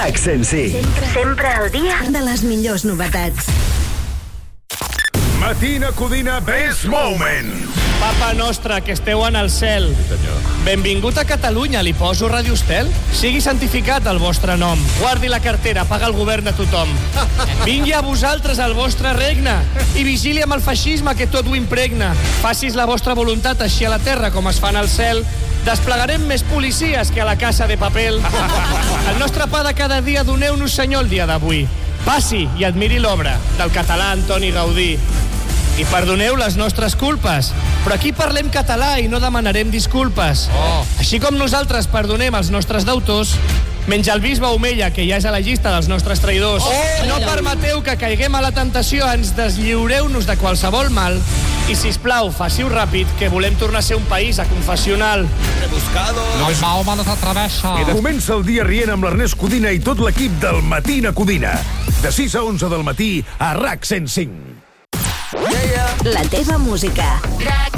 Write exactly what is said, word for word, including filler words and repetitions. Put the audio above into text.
RAC cent cinc. Sempre, sempre al dia de les millors novetats. Matina Codina Best Moment. Papa nostre, que esteu en el cel. Benvingut a Catalunya, li poso Radio Estel? Sigui santificat el vostre nom. Guardi la cartera, paga el govern de tothom. Vingui a vosaltres el vostre regne i vigili amb el feixisme que tot ho impregna. Facis la vostra voluntat així a la terra com es fa en el cel. Desplegarem més policies que a la Casa de Papel. El nostre pa de cada dia doneu-nos, senyor, el dia d'avui. Passi i admiri l'obra del català Antoni Gaudí. I perdoneu les nostres culpes, però aquí parlem català i no demanarem disculpes. Oh. Així com nosaltres perdonem els nostres deutors, menys el bisbe Omella, que ja és a la llista dels nostres traïdors. Oh. No permeteu que caiguem a la tentació, ens deslliureu-nos de qualsevol mal i, sisplau, faciu ràpid, que volem tornar a ser un país aconfessional. No, el Mahoma no s'atreveixa. Comença el dia rient amb l'Ernest Codina i tot l'equip del Matina Codina. De sis a onze del matí a RAC cent cinc. La teva música.